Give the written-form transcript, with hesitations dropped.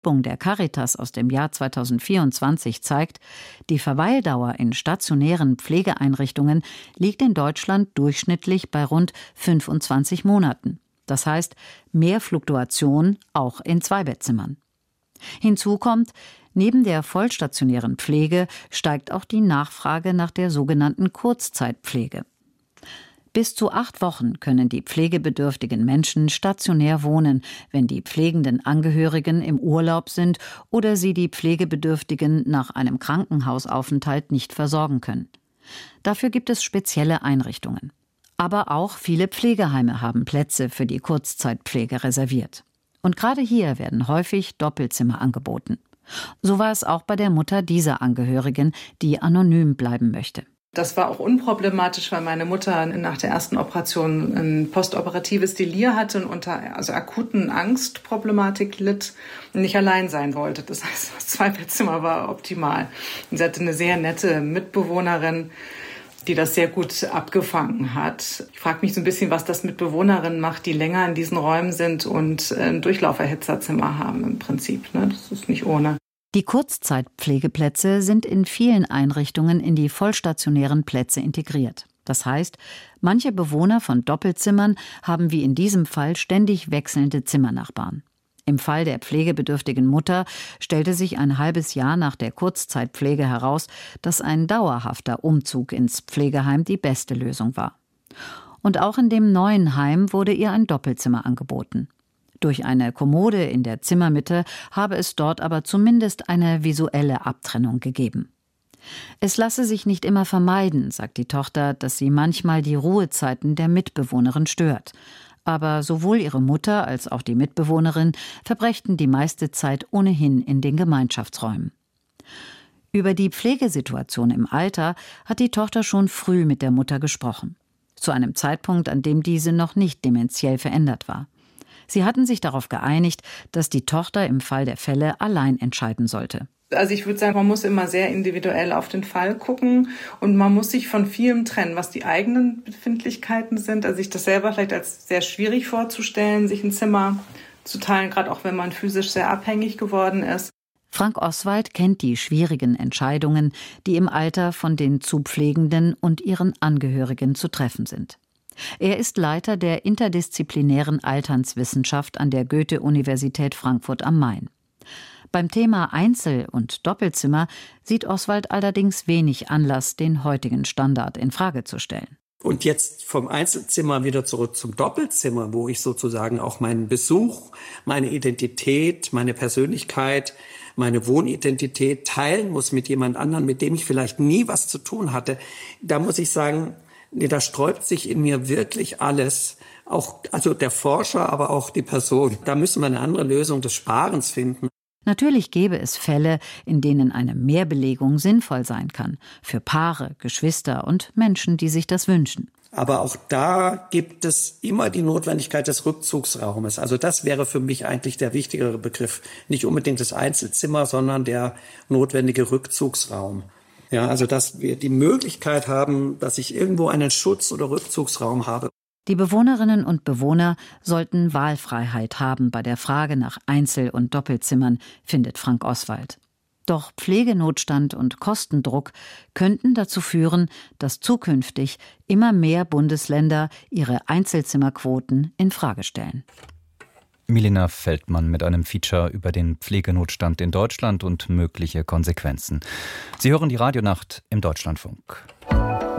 Der Caritas aus dem Jahr 2024 zeigt, die Verweildauer in stationären Pflegeeinrichtungen liegt in Deutschland durchschnittlich bei rund 25 Monaten. Das heißt, mehr Fluktuation auch in Zweibettzimmern. Hinzu kommt, neben der vollstationären Pflege steigt auch die Nachfrage nach der sogenannten Kurzzeitpflege. Bis zu 8 Wochen können die pflegebedürftigen Menschen stationär wohnen, wenn die pflegenden Angehörigen im Urlaub sind oder sie die Pflegebedürftigen nach einem Krankenhausaufenthalt nicht versorgen können. Dafür gibt es spezielle Einrichtungen. Aber auch viele Pflegeheime haben Plätze für die Kurzzeitpflege reserviert. Und gerade hier werden häufig Doppelzimmer angeboten. So war es auch bei der Mutter dieser Angehörigen, die anonym bleiben möchte. Das war auch unproblematisch, weil meine Mutter nach der ersten Operation ein postoperatives Delir hatte und unter akuten Angstproblematik litt und nicht allein sein wollte. Das heißt, das Zweibettzimmer war optimal. Und sie hatte eine sehr nette Mitbewohnerin, die das sehr gut abgefangen hat. Ich frage mich so ein bisschen, was das mit Bewohnerinnen macht, die länger in diesen Räumen sind und ein Durchlauferhitzerzimmer haben im Prinzip. Das ist nicht ohne. Die Kurzzeitpflegeplätze sind in vielen Einrichtungen in die vollstationären Plätze integriert. Das heißt, manche Bewohner von Doppelzimmern haben wie in diesem Fall ständig wechselnde Zimmernachbarn. Im Fall der pflegebedürftigen Mutter stellte sich ein halbes Jahr nach der Kurzzeitpflege heraus, dass ein dauerhafter Umzug ins Pflegeheim die beste Lösung war. Und auch in dem neuen Heim wurde ihr ein Doppelzimmer angeboten. Durch eine Kommode in der Zimmermitte habe es dort aber zumindest eine visuelle Abtrennung gegeben. Es lasse sich nicht immer vermeiden, sagt die Tochter, dass sie manchmal die Ruhezeiten der Mitbewohnerin stört. Aber sowohl ihre Mutter als auch die Mitbewohnerin verbrächten die meiste Zeit ohnehin in den Gemeinschaftsräumen. Über die Pflegesituation im Alter hat die Tochter schon früh mit der Mutter gesprochen. Zu einem Zeitpunkt, an dem diese noch nicht dementiell verändert war. Sie hatten sich darauf geeinigt, dass die Tochter im Fall der Fälle allein entscheiden sollte. Also ich würde sagen, man muss immer sehr individuell auf den Fall gucken und man muss sich von vielem trennen, was die eigenen Befindlichkeiten sind. Also sich das selber vielleicht als sehr schwierig vorzustellen, sich ein Zimmer zu teilen, gerade auch wenn man physisch sehr abhängig geworden ist. Frank Oswald kennt die schwierigen Entscheidungen, die im Alter von den Zupflegenden und ihren Angehörigen zu treffen sind. Er ist Leiter der interdisziplinären Alternswissenschaft an der Goethe-Universität Frankfurt am Main. Beim Thema Einzel- und Doppelzimmer sieht Oswald allerdings wenig Anlass, den heutigen Standard in Frage zu stellen. Und jetzt vom Einzelzimmer wieder zurück zum Doppelzimmer, wo ich sozusagen auch meinen Besuch, meine Identität, meine Persönlichkeit, meine Wohnidentität teilen muss mit jemand anderem, mit dem ich vielleicht nie was zu tun hatte. Da muss ich sagen, da sträubt sich in mir wirklich alles, auch also der Forscher, aber auch die Person. Da müssen wir eine andere Lösung des Sparens finden. Natürlich gäbe es Fälle, in denen eine Mehrbelegung sinnvoll sein kann, für Paare, Geschwister und Menschen, die sich das wünschen. Aber auch da gibt es immer die Notwendigkeit des Rückzugsraumes. Also das wäre für mich eigentlich der wichtigere Begriff. Nicht unbedingt das Einzelzimmer, sondern der notwendige Rückzugsraum. Ja, also dass wir die Möglichkeit haben, dass ich irgendwo einen Schutz- oder Rückzugsraum habe. Die Bewohnerinnen und Bewohner sollten Wahlfreiheit haben bei der Frage nach Einzel- und Doppelzimmern, findet Frank Oswald. Doch Pflegenotstand und Kostendruck könnten dazu führen, dass zukünftig immer mehr Bundesländer ihre Einzelzimmerquoten in Frage stellen. Milena Feldmann mit einem Feature über den Pflegenotstand in Deutschland und mögliche Konsequenzen. Sie hören die Radionacht im Deutschlandfunk.